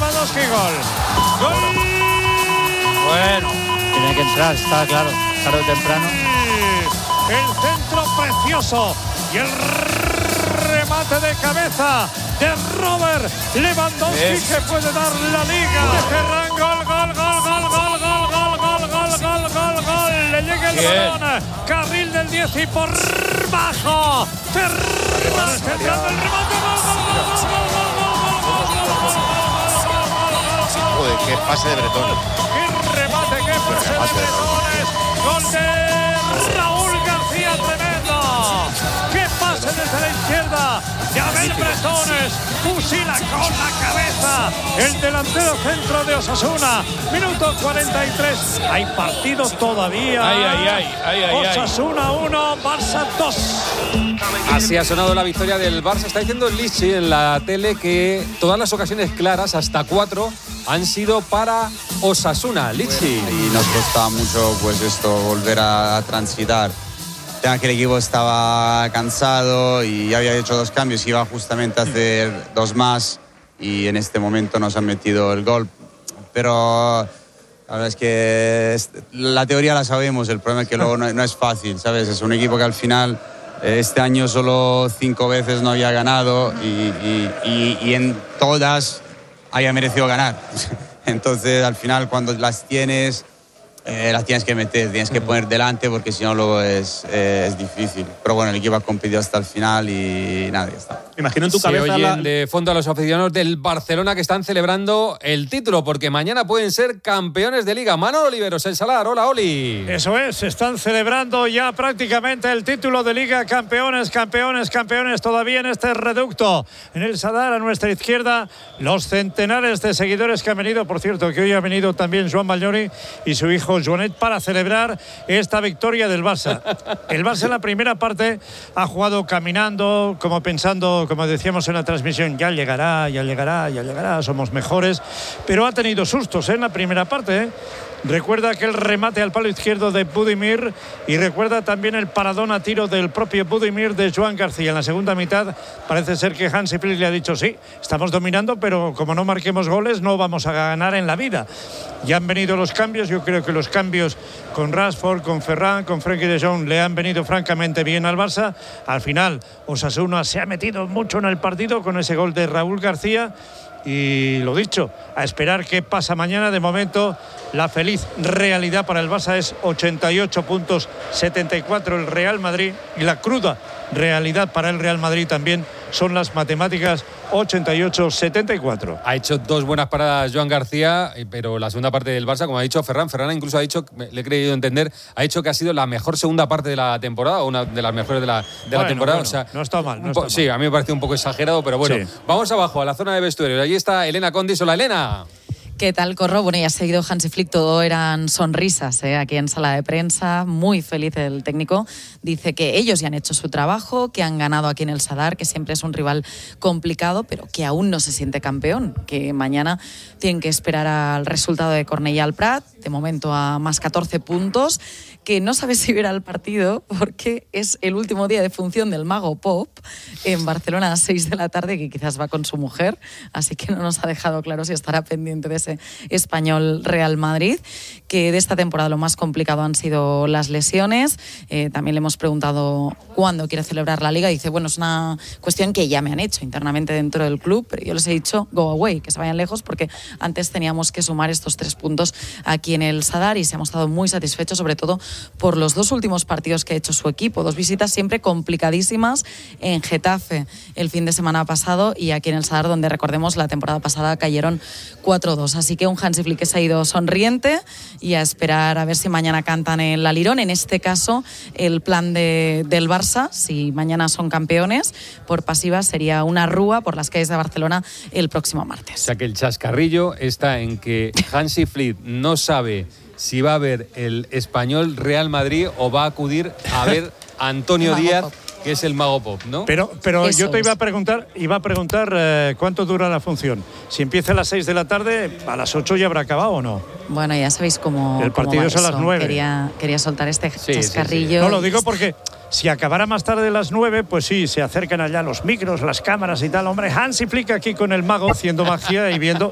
Lewandowski, gol. Bueno, tiene que entrar, está claro, tarde o temprano. El centro precioso y el remate de cabeza de Robert Lewandowski que puede dar la liga. Ferran, gol. Le llega el balón, carril del 10 y por bajo. Ferran centrando el remate. Joder, qué pase de Bretón. Qué remate, qué pase de Bretones. Gol de Raúl García, tremendo. Qué pase desde la izquierda de Abel Bretones. Fusila con la cabeza el delantero centro de Osasuna. Minuto 43. Hay partido todavía. Osasuna 1, Barça 2. Así ha sonado la victoria del Barça. Está diciendo Lichi en la tele que todas las ocasiones claras, hasta 4, han sido para Osasuna. Lichi. Y nos costaba mucho pues esto, volver a transitar. El tema que el equipo estaba cansado y ya había hecho 2 cambios, iba justamente a hacer 2 más y en este momento nos han metido el gol. Pero la verdad es que la teoría la sabemos, el problema es que luego no es fácil, ¿sabes? Es un equipo que al final este año solo 5 veces no había ganado y en todas haya merecido ganar. Entonces al final cuando las tienes que meter, tienes que poner delante porque si no luego es difícil. Pero bueno, el equipo ha competido hasta el final y nada, ya está. Imagino en tu cabeza. Se oyen de fondo a los aficionados del Barcelona que están celebrando el título porque mañana pueden ser campeones de Liga. Manolo Oliveros, El Salar. Hola, Oli. Eso es, están celebrando ya prácticamente el título de Liga. Campeones todavía en este reducto. En El Sadar, a nuestra izquierda, los centenares de seguidores que han venido. Por cierto, que hoy ha venido también Joan Maglioni y su hijo Joanet para celebrar esta victoria del Barça. El Barça en la primera parte ha jugado caminando, como pensando, como decíamos en la transmisión, ya llegará, somos mejores, pero ha tenido sustos en la primera parte. Recuerda aquel remate al palo izquierdo de Budimir y recuerda también el paradón a tiro del propio Budimir de Joan García. En la segunda mitad parece ser que Hansi Flick le ha dicho sí, estamos dominando, pero como no marquemos goles no vamos a ganar en la vida. Ya han venido los cambios, yo creo que los cambios con Rashford, con Ferran, con Frenkie de Jong le han venido francamente bien al Barça. Al final Osasuna se ha metido mucho en el partido con ese gol de Raúl García. Y lo dicho, a esperar qué pasa mañana. De momento, la feliz realidad para el Barça es 88 puntos, 74 el Real Madrid. Y la cruda realidad para el Real Madrid también son las matemáticas, 88-74. Ha hecho 2 buenas paradas Joan García, pero la segunda parte del Barça, como ha dicho Ferran incluso ha dicho, le he creído entender, ha dicho que ha sido la mejor segunda parte de la temporada, o una de las mejores de la temporada. Bueno, o sea, no está mal. Sí, a mí me parece un poco exagerado, pero bueno. Sí. Vamos abajo, a la zona de vestuario. Allí está Elena Condis. Hola, Elena. ¿Qué tal, Corro? Bueno, ya ha seguido Hansi Flick, todo eran sonrisas aquí en sala de prensa, muy feliz el técnico. Dice que ellos ya han hecho su trabajo, que han ganado aquí en el Sadar, que siempre es un rival complicado, pero que aún no se siente campeón, que mañana tienen que esperar al resultado de Cornellà al Prat, de momento a más 14 puntos, que no sabe si verá el partido porque es el último día de función del Mago Pop en Barcelona a 6 de la tarde, que quizás va con su mujer, así que no nos ha dejado claro si estará pendiente de ese Español Real Madrid, que de esta temporada lo más complicado han sido las lesiones. También le hemos preguntado cuándo quiere celebrar la Liga, dice, bueno, es una cuestión que ya me han hecho internamente dentro del club, pero yo les he dicho go away, que se vayan lejos, porque antes teníamos que sumar estos 3 puntos aquí en el Sadar y se ha mostrado muy satisfecho, sobre todo por los 2 últimos partidos que ha hecho su equipo, 2 visitas siempre complicadísimas en Getafe el fin de semana pasado y aquí en el Sadar, donde recordemos la temporada pasada cayeron 4-2, así que un Hansi Flick que se ha ido sonriente y a esperar a ver si mañana cantan el Alirón. En este caso el plan del Barça, si mañana son campeones, por pasiva sería una rúa por las calles de Barcelona el próximo martes. O sea que el chascarrillo está en que Hansi Flick no sabe si va a ver el Español Real Madrid o va a acudir a ver a Antonio Díaz, que es el Mago Pop, ¿no? Pero yo te iba a preguntar cuánto dura la función. Si empieza a las 6 de la tarde, a las 8 ya habrá acabado, ¿o no? Bueno, ya sabéis cómo el partido es a las 9. Quería soltar este chascarrillo. Sí. No, lo digo porque si acabara más tarde de las 9, pues sí, se acercan allá los micros, las cámaras y tal. Hombre, Hansi Flick aquí con el Mago haciendo magia y viendo